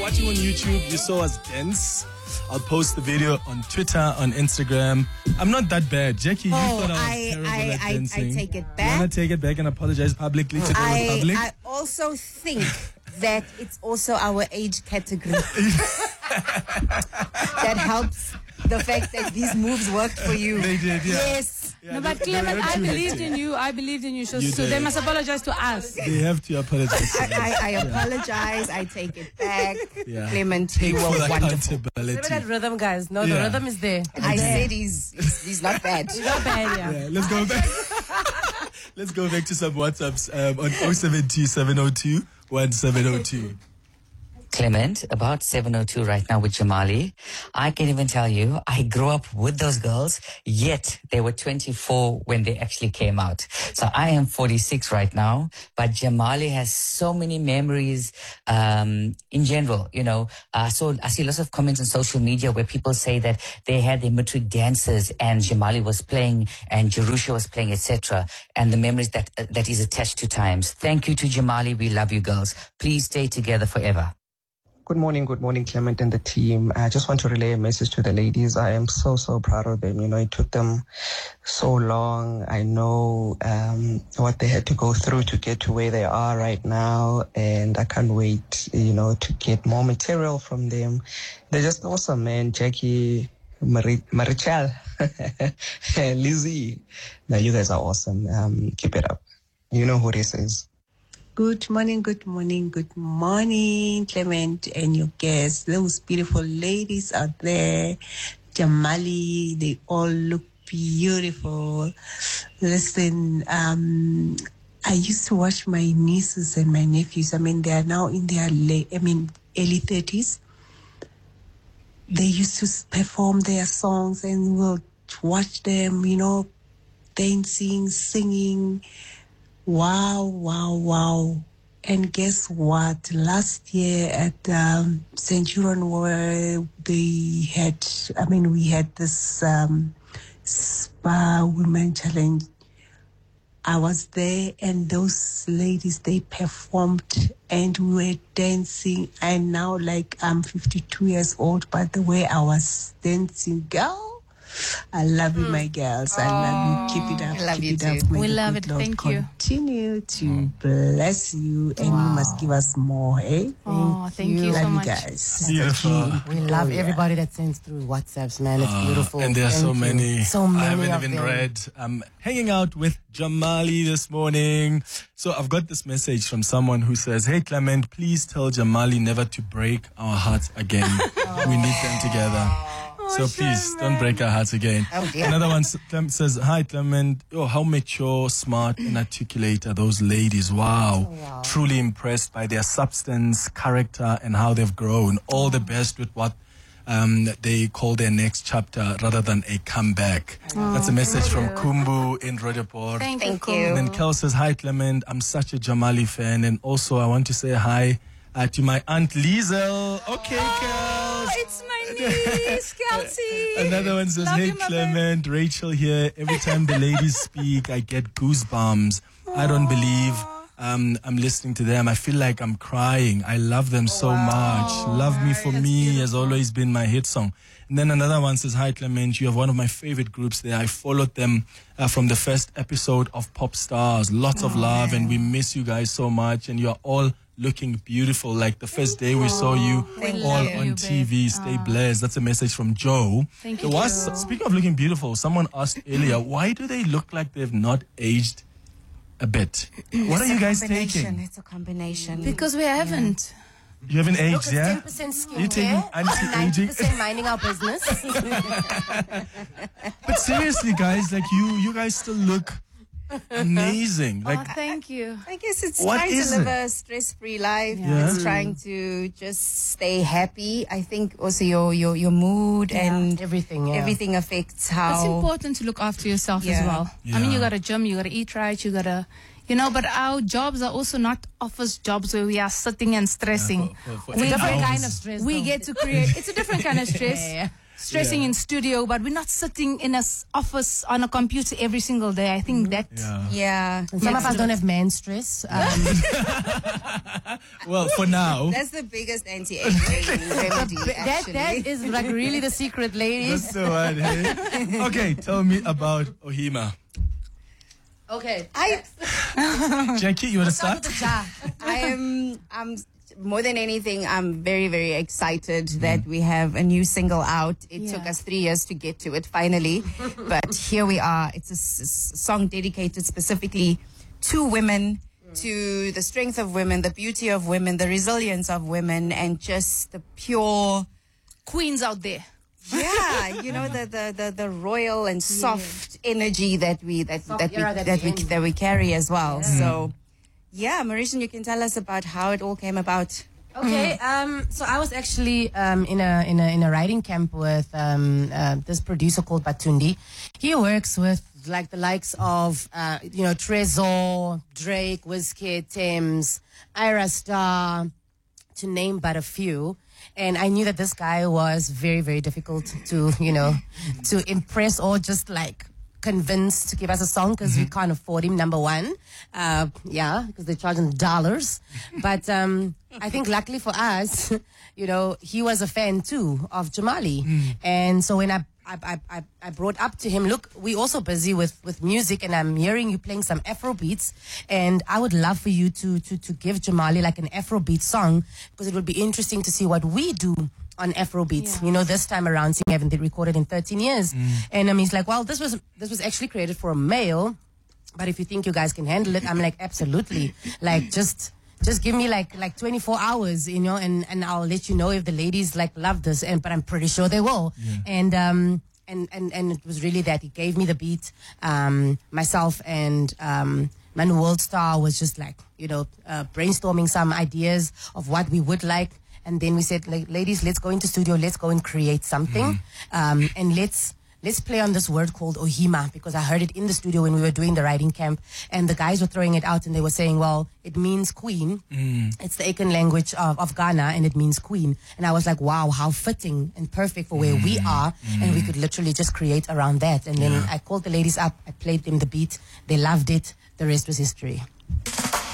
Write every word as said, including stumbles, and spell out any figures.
watching on YouTube, you saw us dance. I'll post the video on Twitter, on Instagram. I'm not that bad. Jackie, you oh, thought I was I, terrible I, at I, dancing. I take it back. You want to take it back and apologize publicly to I, the public? I also think that it's also our age category that helps the fact that these moves worked for you. They did, yeah. Yes. Yeah, No, they- but they Clement, were I too believed hectic. in you. I believed in you. So, You so did. they must apologize to us. They have to apologize. I, I, I apologize. I take it back. Yeah. Clement, Take you full were wonderful. accountability. Remember that rhythm, guys? No, Yeah. the rhythm is there. I said he's, he's, he's not bad. Not bad, yeah. Yeah, let's go back. Let's go back to some WhatsApps um, on oh seven two, seven oh two, one seven oh two. Clement, about seven oh two right now with Jamali. I can even tell you, I grew up with those girls, yet they were twenty-four when they actually came out. So I am forty-six right now, but Jamali has so many memories um, in general. You know, uh, so I see lots of comments on social media where people say that they had their matric dances and Jamali was playing and Jerusha was playing, et cetera. And the memories that uh, that is attached to times. Thank you to Jamali. We love you girls. Please stay together forever. Good morning, good morning, Clement and the team. I just want to relay a message to the ladies. I am so, so proud of them. You know, it took them so long. I know um, what they had to go through to get to where they are right now. And I can't wait, you know, to get more material from them. They're just awesome, man. Jackie, Mar- Marichal, Lizzie. Now, you guys are awesome. Um, keep it up. You know who this is. Good morning, good morning, good morning, Clement and your guests. Those beautiful ladies out there, Jamali, they all look beautiful. Listen, um, I used to watch my nieces and my nephews. I mean, they are now in their late, I mean, early thirties. They used to perform their songs and we'll watch them, you know, dancing, singing. Wow, wow, wow. And guess what? Last year at um, Centurion, where they had, I mean, we had this um, Spa Women Challenge. I was there and those ladies, they performed and we were dancing. And now, like, I'm fifty-two years old, but the way I was dancing, girl, I love you, my girls. I love you. Keep it up. I love Keep you it too. up. May We the love good it. Lord Thank you. Continue to bless you, and you must give us more, eh? Oh, thank you love so you much. guys. Beautiful. We love everybody that sends through WhatsApps, man. It's beautiful. And there are Thank so you. many. So many I haven't of even them. read. I'm hanging out with Jamali this morning. So I've got this message from someone who says, "Hey Clement, please tell Jamali never to break our hearts again. We need them together. So please don't break our hearts again." Oh, dear. Another one s- Clem says, "Hi Clement, oh, how mature, smart and articulate are those ladies. Wow. wow. Truly impressed by their substance, character and how they've grown. All the best with what um, they call their next chapter rather than a comeback." That's a message from Kumbu in Roodepoort. Thank, Thank you. you. And then Kel says, "Hi Clement, I'm such a Jamali fan. And also I want to say hi uh, to my Aunt Liesel." Okay, Kel. It's my niece, Kelsey. Another one says, Love "Hey you, my Clement, Rachel here. Every time the ladies speak, I get goosebumps. I don't believe um, I'm listening to them. I feel like I'm crying. I love them so much. Love Me For Me has always been my hit song." And then another one says, "Hi Clement, you have one of my favorite groups there. I followed them uh, from the first episode of Pop Stars. Lots of love and we miss you guys so much. And you are all looking beautiful like the first day we saw you Thank all you, on T V. babe. Stay blessed." That's a message from Joe. Thank There you. was, speaking of looking beautiful, someone asked earlier, why do they look like they've not aged a bit? What are you guys taking? It's a combination. Because we haven't. You haven't Look, aged, it's yeah? ten percent You taking skincare, ninety anti-aging? percent minding our business. But seriously, guys, like you, you guys still look amazing. Oh, Like, thank you. I guess it's What trying is to live it? a stress-free life. Yeah. It's trying to just stay happy. I think also your your, your mood and Everything, yeah. everything affects how. It's important to look after yourself as Yeah. well. I mean, Yeah. you got to gym, you got to eat right, you got to, you know, but our jobs are also not office jobs where we are sitting and stressing. for- for we, eight Different hours. kind of stress. we though. get to create, it's a different kind of stress. Yeah, yeah. stressing Yeah. in studio, but we're not sitting in a s- office on a computer every single day. I think that Yeah. Yeah. And some of us don't have man stress. Um, Well, for now. That's the biggest anti-aging remedy, that actually. that is like really the secret, ladies. That's the one, hey? Okay, tell me about Ohima. Okay. I, Jackie, you want to start? I am, I'm, more than anything, I'm very, very excited Mm. that we have a new single out. It Yeah. took us three years to get to it finally, but here we are. It's a s- s- song dedicated specifically to women, to the strength of women, the beauty of women, the resilience of women, and just the pure, queens out there. yeah, you know, the, the, the, the royal and soft energy that we, that, Soft that we, era that that we we, in. that we carry as well. So, yeah, Mauritian, you can tell us about how it all came about. Okay, um, so I was actually um, in a in a in a writing camp with um, uh, this producer called Batundi. He works with like the likes of uh, you know Trezor, Drake, Wizkid, Thames, Ira Star, to name but a few. And I knew that this guy was very very difficult to you know to impress or just like convinced to give us a song because we can't afford him, number one. Uh, yeah, because they're charging dollars. But um, I think luckily for us, you know, he was a fan too of Jamali. And so when I, I, I, I, I brought up to him, look, we're also busy with, with music and I'm hearing you playing some Afro beats and I would love for you to, to, to give Jamali like an Afro beat song because it would be interesting to see what we do on Afro beats, you know, this time around, seeing haven't they recorded in thirteen years. And um, he's like, well, this was, this was actually created for a male, but if you think you guys can handle it, I'm like, absolutely. Like, just, just give me like, like twenty-four hours, you know, and, and I'll let you know if the ladies like love this. And, but I'm pretty sure they will. And, um, and, and, and it was really that he gave me the beat, um, myself and, um, Manu Worldstar was just like, you know, uh, brainstorming some ideas of what we would like. And then we said, like, ladies, let's go into studio, let's go and create something. Um, and let's, let's play on this word called Ohima, because I heard it in the studio when we were doing the writing camp and the guys were throwing it out and they were saying, well, it means queen. It's the Akan language of, of Ghana and it means queen. And I was like, wow, how fitting and perfect for where we are. And we could literally just create around that. And then I called the ladies up, I played them the beat. They loved it. The rest was history.